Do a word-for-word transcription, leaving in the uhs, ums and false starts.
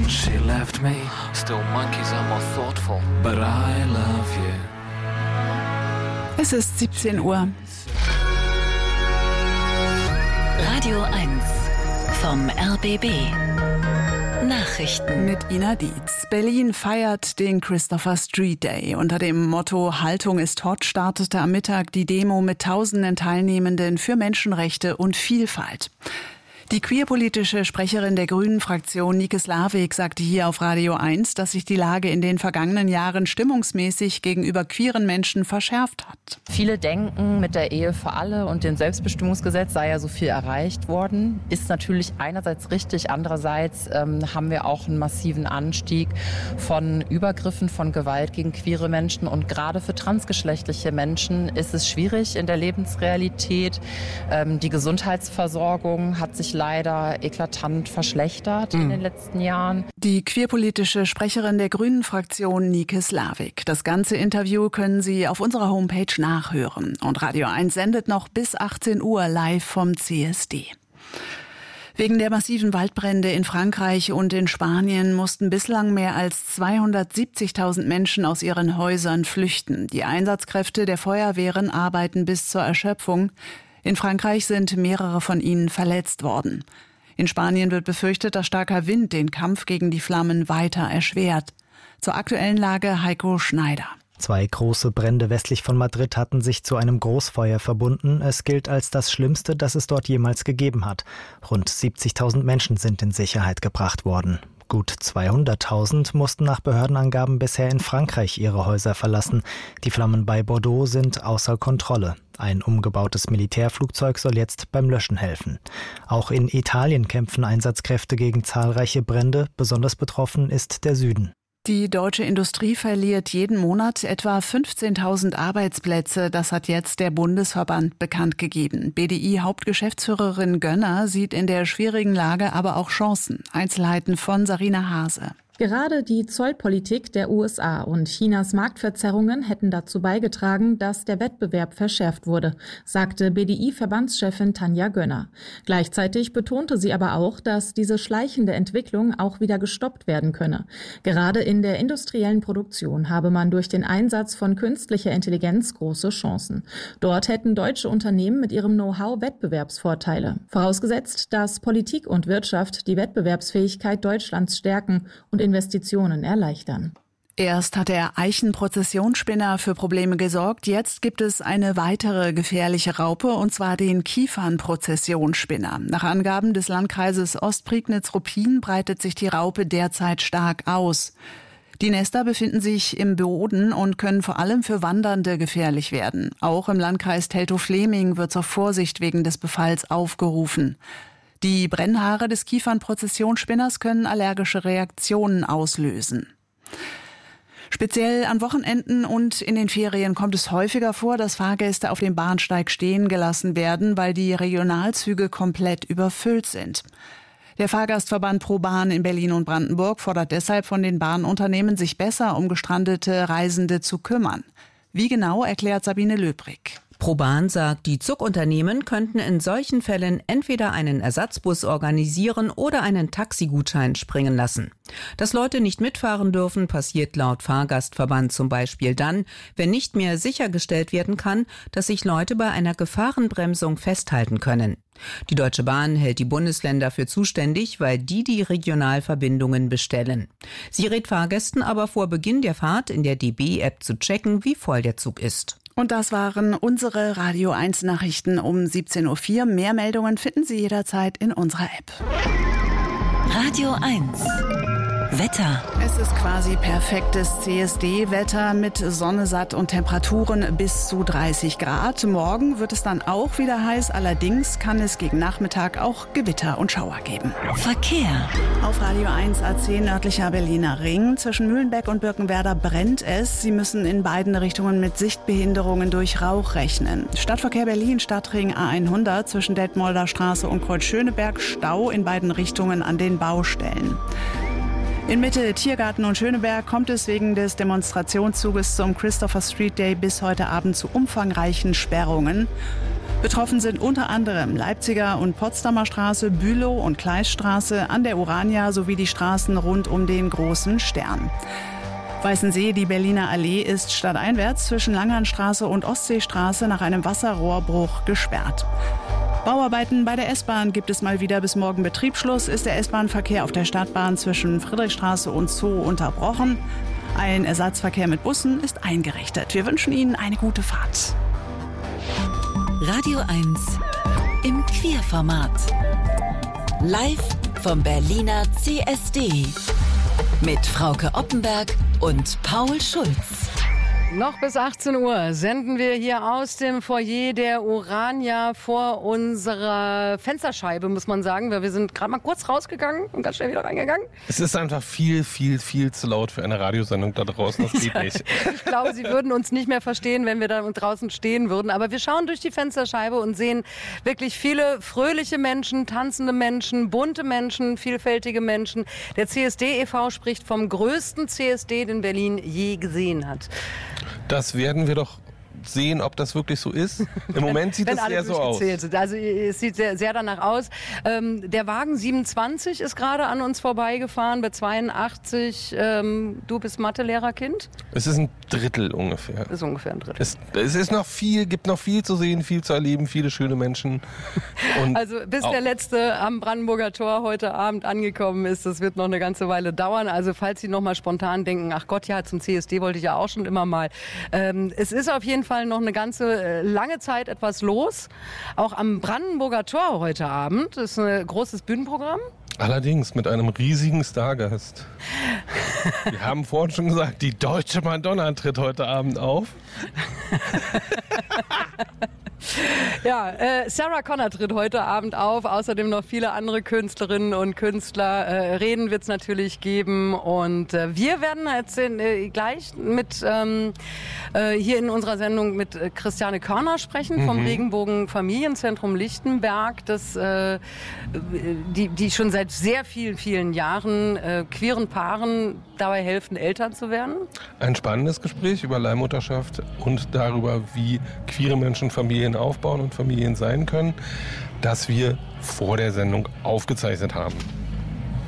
She left me, still monkeys are more thoughtful, but I love you. Es ist siebzehn Uhr. Radio eins vom R B B. Nachrichten mit Ina Dietz. Berlin feiert den Christopher Street Day. Unter dem Motto Haltung ist hot startete am Mittag die Demo mit tausenden Teilnehmenden für Menschenrechte und Vielfalt. Die queerpolitische Sprecherin der Grünen-Fraktion Nike Slavik sagte hier auf Radio eins, dass sich die Lage in den vergangenen Jahren stimmungsmäßig gegenüber queeren Menschen verschärft hat. Viele denken, mit der Ehe für alle und dem Selbstbestimmungsgesetz sei ja so viel erreicht worden. Ist natürlich einerseits richtig, andererseits ähm, haben wir auch einen massiven Anstieg von Übergriffen, von Gewalt gegen queere Menschen. Und gerade für transgeschlechtliche Menschen ist es schwierig in der Lebensrealität. Ähm, die Gesundheitsversorgung hat sich leider eklatant verschlechtert mhm. in den letzten Jahren. Die queerpolitische Sprecherin der Grünen-Fraktion Nike Slavik. Das ganze Interview können Sie auf unserer Homepage nachhören. Und Radio eins sendet noch bis achtzehn Uhr live vom C S D. Wegen der massiven Waldbrände in Frankreich und in Spanien mussten bislang mehr als zweihundertsiebzigtausend Menschen aus ihren Häusern flüchten. Die Einsatzkräfte der Feuerwehren arbeiten bis zur Erschöpfung. In Frankreich sind mehrere von ihnen verletzt worden. In Spanien wird befürchtet, dass starker Wind den Kampf gegen die Flammen weiter erschwert. Zur aktuellen Lage Heiko Schneider. Zwei große Brände westlich von Madrid hatten sich zu einem Großfeuer verbunden. Es gilt als das Schlimmste, das es dort jemals gegeben hat. Rund siebzigtausend Menschen sind in Sicherheit gebracht worden. Gut zweihunderttausend mussten nach Behördenangaben bisher in Frankreich ihre Häuser verlassen. Die Flammen bei Bordeaux sind außer Kontrolle. Ein umgebautes Militärflugzeug soll jetzt beim Löschen helfen. Auch in Italien kämpfen Einsatzkräfte gegen zahlreiche Brände. Besonders betroffen ist der Süden. Die deutsche Industrie verliert jeden Monat etwa fünfzehntausend Arbeitsplätze. Das hat jetzt der Bundesverband bekannt gegeben. B D I-Hauptgeschäftsführerin Gönner sieht in der schwierigen Lage aber auch Chancen. Einzelheiten von Sarina Hase. Gerade die Zollpolitik der U S A und Chinas Marktverzerrungen hätten dazu beigetragen, dass der Wettbewerb verschärft wurde, sagte B D I-Verbandschefin Tanja Gönner. Gleichzeitig betonte sie aber auch, dass diese schleichende Entwicklung auch wieder gestoppt werden könne. Gerade in der industriellen Produktion habe man durch den Einsatz von künstlicher Intelligenz große Chancen. Dort hätten deutsche Unternehmen mit ihrem Know-how Wettbewerbsvorteile. Vorausgesetzt, dass Politik und Wirtschaft die Wettbewerbsfähigkeit Deutschlands stärken und Investitionen erleichtern. Erst hat der Eichenprozessionsspinner für Probleme gesorgt, jetzt gibt es eine weitere gefährliche Raupe, und zwar den Kiefernprozessionsspinner. Nach Angaben des Landkreises Ostprignitz-Ruppin breitet sich die Raupe derzeit stark aus. Die Nester befinden sich im Boden und können vor allem für Wandernde gefährlich werden. Auch im Landkreis Teltow-Fläming wird zur Vorsicht wegen des Befalls aufgerufen. Die Brennhaare des Kiefernprozessionsspinners können allergische Reaktionen auslösen. Speziell an Wochenenden und in den Ferien kommt es häufiger vor, dass Fahrgäste auf dem Bahnsteig stehen gelassen werden, weil die Regionalzüge komplett überfüllt sind. Der Fahrgastverband ProBahn in Berlin und Brandenburg fordert deshalb von den Bahnunternehmen, sich besser um gestrandete Reisende zu kümmern. Wie genau, erklärt Sabine Löbrig. ProBahn sagt, die Zugunternehmen könnten in solchen Fällen entweder einen Ersatzbus organisieren oder einen Taxigutschein springen lassen. Dass Leute nicht mitfahren dürfen, passiert laut Fahrgastverband zum Beispiel dann, wenn nicht mehr sichergestellt werden kann, dass sich Leute bei einer Gefahrenbremsung festhalten können. Die Deutsche Bahn hält die Bundesländer für zuständig, weil die die Regionalverbindungen bestellen. Sie rät Fahrgästen aber vor Beginn der Fahrt in der D B-App zu checken, wie voll der Zug ist. Und das waren unsere Radio eins Nachrichten um siebzehn Uhr vier. Mehr Meldungen finden Sie jederzeit in unserer App. Radio eins Wetter. Es ist quasi perfektes C S D-Wetter mit Sonne, satt und Temperaturen bis zu dreißig Grad. Morgen wird es dann auch wieder heiß. Allerdings kann es gegen Nachmittag auch Gewitter und Schauer geben. Verkehr. Auf Radio eins A zehn nördlicher Berliner Ring. Zwischen Mühlenbeck und Birkenwerder brennt es. Sie müssen in beiden Richtungen mit Sichtbehinderungen durch Rauch rechnen. Stadtverkehr Berlin, Stadtring A hundert zwischen Detmolder Straße und Kreuz-Schöneberg. Stau in beiden Richtungen an den Baustellen. In Mitte, Tiergarten und Schöneberg kommt es wegen des Demonstrationszuges zum Christopher Street Day bis heute Abend zu umfangreichen Sperrungen. Betroffen sind unter anderem Leipziger und Potsdamer Straße, Bülow und Kleiststraße, an der Urania sowie die Straßen rund um den Großen Stern. Weißensee, die Berliner Allee, ist stadteinwärts zwischen Langernstraße und Ostseestraße nach einem Wasserrohrbruch gesperrt. Bauarbeiten bei der S-Bahn gibt es mal wieder bis morgen Betriebsschluss. Ist der S-Bahn-Verkehr auf der Stadtbahn zwischen Friedrichstraße und Zoo unterbrochen. Ein Ersatzverkehr mit Bussen ist eingerichtet. Wir wünschen Ihnen eine gute Fahrt. Radio eins im Queerformat. Live vom Berliner C S D. Mit Frauke Oppenberg und Paul Schulz. Noch bis achtzehn Uhr senden wir hier aus dem Foyer der Urania vor unserer Fensterscheibe, muss man sagen, weil wir sind gerade mal kurz rausgegangen und ganz schnell wieder reingegangen. Es ist einfach viel, viel, viel zu laut für eine Radiosendung da draußen, das geht nicht. Ich glaube, Sie würden uns nicht mehr verstehen, wenn wir da draußen stehen würden, aber wir schauen durch die Fensterscheibe und sehen wirklich viele fröhliche Menschen, tanzende Menschen, bunte Menschen, vielfältige Menschen. Der C S D e V spricht vom größten C S D, den Berlin je gesehen hat. Das werden wir doch sehen, ob das wirklich so ist. Im Moment sieht es sehr so aus. Sind. Also es sieht sehr, sehr danach aus. Ähm, der Wagen siebenundzwanzig ist gerade an uns vorbeigefahren bei zweiundachtzig. Ähm, du bist Mathe-Lehrerkind? Es ist ein Drittel ungefähr. Es ist ungefähr ein Drittel. Es, es ist noch viel, gibt noch viel zu sehen, viel zu erleben, viele schöne Menschen. Und also bis der Letzte am Brandenburger Tor heute Abend angekommen ist, das wird noch eine ganze Weile dauern. Also falls Sie noch mal spontan denken, ach Gott, ja, zum C S D wollte ich ja auch schon immer mal. Ähm, es ist auf jeden Fall Fall noch eine ganze äh, lange Zeit etwas los. Auch am Brandenburger Tor heute Abend ist ein großes Bühnenprogramm. Allerdings mit einem riesigen Stargast. Wir haben vorhin schon gesagt, die deutsche Madonna tritt heute Abend auf. Ja, äh, Sarah Connor tritt heute Abend auf, außerdem noch viele andere Künstlerinnen und Künstler. Äh, Reden wird es natürlich geben und äh, wir werden jetzt äh, gleich mit ähm, äh, hier in unserer Sendung mit äh, Christiane Körner sprechen vom mhm. Regenbogen Familienzentrum Lichtenberg, das äh, die, die schon seit sehr vielen, vielen Jahren äh, queeren Paaren dabei helfen, Eltern zu werden. Ein spannendes Gespräch über Leihmutterschaft und darüber, wie queere Menschen Familien aufbauen und Familien sein können, das wir vor der Sendung aufgezeichnet haben.